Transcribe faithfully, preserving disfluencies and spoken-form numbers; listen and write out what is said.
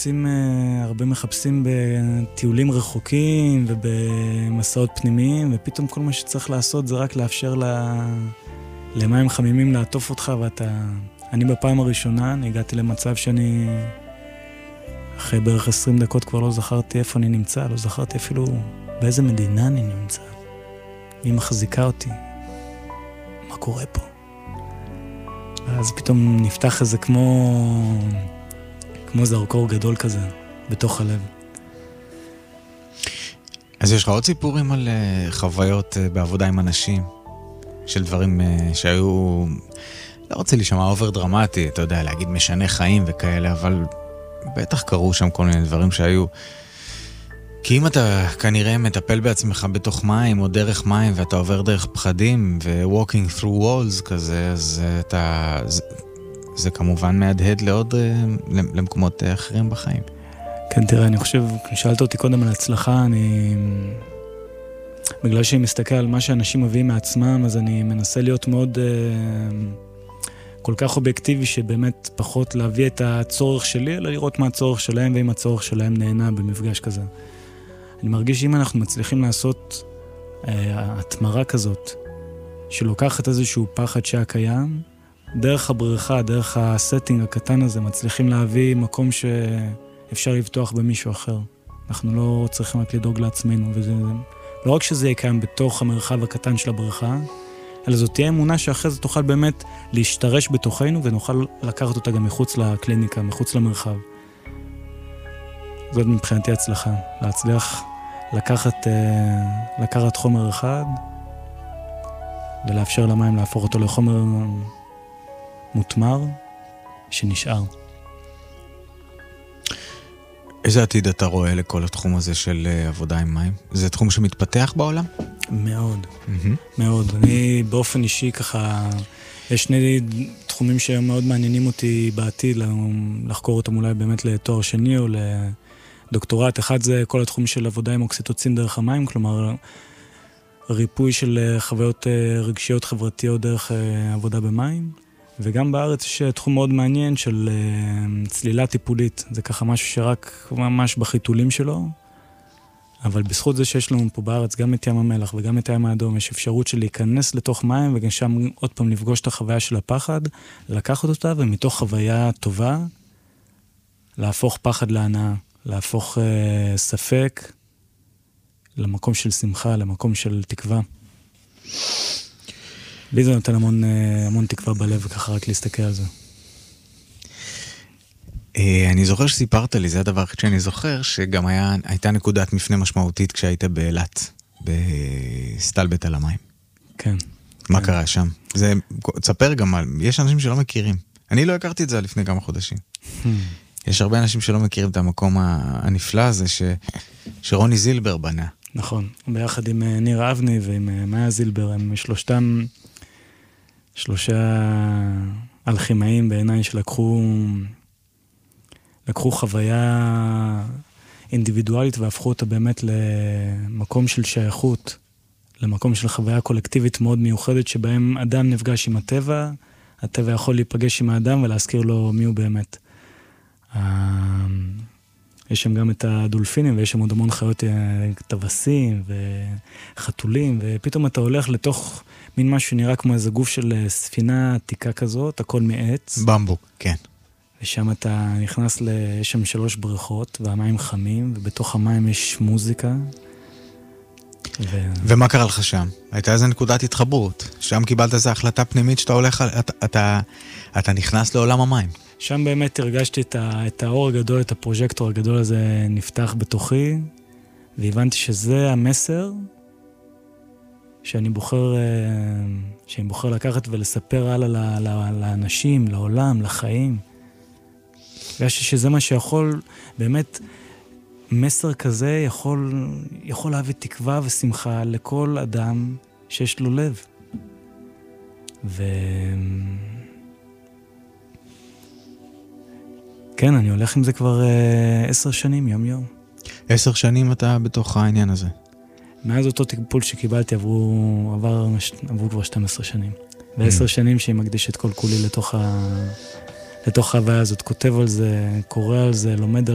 הרבה מחפשים בטיולים רחוקים ובמסעות פנימיים, ופתאום כל מה שצריך לעשות זה רק לאפשר למים חמימים לעטוף אותך, ואתה... אני בפעם הראשונה, אני הגעתי למצב שאני אחרי בערך עשרים דקות כבר לא זכרתי איפה אני נמצא, לא זכרתי אפילו באיזה מדינה אני נמצא. היא מחזיקה אותי. מה קורה פה? אז פתאום נפתח איזה כמו... כמו זרקור גדול כזה, בתוך הלב. אז יש לך עוד סיפורים על uh, חוויות uh, בעבודה עם אנשים, של דברים uh, שהיו, לא רוצה לשמוע אובר דרמטי, אתה יודע, להגיד משנה חיים וכאלה, אבל בטח קרו שם כל מיני דברים שהיו, כי אם אתה כנראה מטפל בעצמך בתוך מים או דרך מים, ואתה עובר דרך פחדים ו-walking through walls כזה, אז אתה... זה, זה כמובן מהדהד לעוד, למקומות אחרים בחיים. כן, תראה, אני חושב, שאלת אותי קודם על הצלחה, אני... בגלל שאני מסתכל על מה שאנשים מביאים מעצמם, אז אני מנסה להיות מאוד... כל כך אובייקטיבי, שבאמת פחות להביא את הצורך שלי, אלא לראות מה הצורך שלהם, ואם הצורך שלהם נהנה במפגש כזה. אני מרגיש שאם אנחנו מצליחים לעשות התמרה כזאת, שלוקחת איזשהו פחד שהיה קיים, דרך הבריכה, דרך הסטינג הקטן הזה, מצליחים להביא מקום שאפשר לבטוח במישהו אחר. אנחנו לא צריכים רק לדאוג לעצמנו, וזה לא רק שזה יהיה קיים בתוך המרחב הקטן של הבריכה, אלא זאת תהיה אמונה שאחרי זה תוכל באמת להשתרש בתוכנו, ונוכל לקחת אותה גם מחוץ לקליניקה, מחוץ למרחב. זאת מבחינתי הצלחה, להצליח לקחת, לקחת חומר אחד, ולאפשר למים להפוך אותו לחומר מותמר שנשאר. איזה עתיד אתה רואה לכל התחום הזה של עבודה עם מים? זה תחום שמתפתח בעולם? מאוד, mm-hmm. מאוד. אני באופן אישי ככה, יש שני תחומים שמאוד מעניינים אותי בעתיד, לחקור אותם אולי באמת לתואר שני או לדוקטורט. אחד זה כל התחום של עבודה עם אוקסיטוצין דרך המים, כלומר ריפוי של חוויות רגשיות חברתיות דרך עבודה במים. וגם בארץ יש תחום מאוד מעניין של uh, צלילה טיפולית. זה ככה משהו שרק ממש בחיתולים שלו. אבל בזכות זה שיש לנו פה בארץ גם את ים המלח וגם את הים האדום, יש אפשרות של להיכנס לתוך מים, וגם שם עוד פעם לפגוש את החוויה של הפחד, לקחת אותה, ומתוך חוויה טובה, להפוך פחד להנאה, להפוך uh, ספק למקום של שמחה, למקום של תקווה. לי זה נותן המון, המון תקווה בלב, וככה רק להסתכל על זה. אני זוכר שסיפרת לי, זה הדבר שאני זוכר, שגם היה, הייתה נקודת מפנה משמעותית כשהיית באילת, בסטלבט על המים. כן. מה כן. קרה שם? זה, תספר גם על, יש אנשים שלא מכירים. אני לא הכרתי את זה לפני כמה חודשים. יש הרבה אנשים שלא מכירים את המקום הנפלא הזה, ש, שרוני זילבר בנה. נכון, ביחד עם ניר אבני ועם מאיה זילבר, הם שלושתם, שלושה אלכימאים בעיניי שלקחו לקחו חוויה אינדיבידואלית והפכו אותה באמת למקום של שייכות, למקום של חוויה קולקטיבית מאוד מיוחדת, שבהם אדם נפגש עם הטבע, הטבע יכול להיפגש עם האדם ולהזכיר לו מי הוא באמת. יש שם גם את הדולפינים, ויש שם עוד המון חיות, טווסים וחתולים, ופתאום אתה הולך לתוך מין משהו שנראה כמו איזה גוף של ספינה עתיקה כזאת, הכל מעץ. במבוק, כן. ושם אתה נכנס, ל... יש שם שלוש בריכות, והמים חמים, ובתוך המים יש מוזיקה. ו... ומה קרה לך שם? הייתה איזו נקודת התחברות. שם קיבלת איזו החלטה פנימית שאתה הולך, אתה, אתה, אתה נכנס לעולם המים. שם באמת הרגשתי את, ה... את האור הגדול, את הפרוז'קטור הגדול הזה נפתח בתוכי, והבנתי שזה המסר שאני בוחר, שאני בוחר לקחת ולספר הלאה לאנשים, לעולם, לחיים. הרגשתי שזה מה שיכול, באמת, מסר כזה יכול, יכול להביא תקווה ושמחה לכל אדם שיש לו לב. ו... כן, אני הולך עם זה כבר אה, עשר שנים, יום יום. עשר שנים אתה בתוך העניין הזה? מאז אותו טיפול שקיבלתי עברו, עבר, עברו כבר שתים עשרה שנים. ועשר שנים שהיא מקדיש את כל כולי לתוך ה... לתוך ההוויה הזאת, כותב על זה, קורא על זה, לומד על